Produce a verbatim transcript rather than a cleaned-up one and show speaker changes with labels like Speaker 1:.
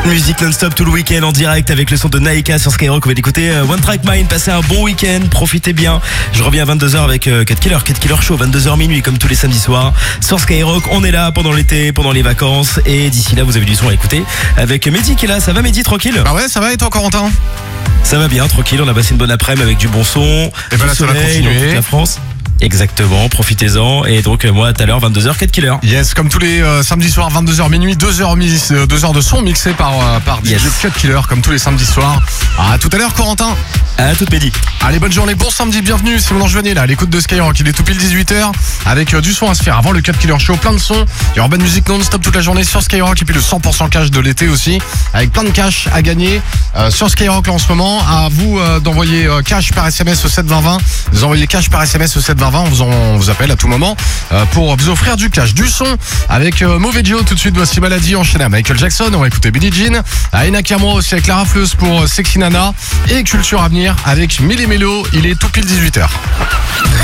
Speaker 1: Musique non-stop tout le week-end en direct avec le son de Naika sur Skyrock. On va écouter One Track Mind. Passez un bon week-end, profitez bien. Je reviens à vingt-deux heures avec euh, quatre Killer, quatre Killer Show, vingt-deux heures minuit comme tous les samedis soirs sur Skyrock. On est là pendant l'été, pendant les vacances et d'ici là vous avez du son à écouter avec Mehdi qui est là. Ça va Mehdi, tranquille?
Speaker 2: Bah ouais, ça va, et toi Corentin?
Speaker 1: Ça va bien, tranquille. On a passé une bonne après-midi avec du bon son,
Speaker 2: et
Speaker 1: du
Speaker 2: ben là, ça va
Speaker 1: soleil dans
Speaker 2: continuer.
Speaker 1: toute la France. Exactement, profitez-en. Et donc moi tout à l'heure vingt-deux heures, quatre Killer.
Speaker 2: Yes, comme tous les euh, samedis soirs, vingt-deux heures minuit, deux heures, euh, deux heures de son mixé par, euh, par
Speaker 1: Yes.
Speaker 2: D J Cut Killer, comme tous les samedis soirs. À tout à l'heure Corentin.
Speaker 1: À toute Mehdi.
Speaker 2: Allez, bonne journée, bon samedi, bienvenue, c'est mon ange Joignet là, à l'écoute de Skyrock. Il est tout pile dix-huit heures, avec euh, du son à se faire avant le Cut Killer Show, plein de sons. Il y aura bonne musique non-stop toute la journée sur Skyrock, et puis le cent pour cent cash de l'été aussi, avec plein de cash à gagner euh, sur Skyrock là en ce moment. À vous euh, d'envoyer euh, cash par S M S au sept vingt vingt. Vous envoyez cash par S M S au sept vingt vingt, on vous, en, on vous appelle à tout moment euh, pour vous offrir du cash, du son avec euh, Mauvais Joe. Tout de suite, voici Maladie, enchaîné à Michael Jackson. On va écouter Billie Jean, à Ena Kamura aussi avec Clara Fleuse pour euh, Sexy Nana, et Culture à venir avec Millie Mello. Il est tout pile dix-huit heures.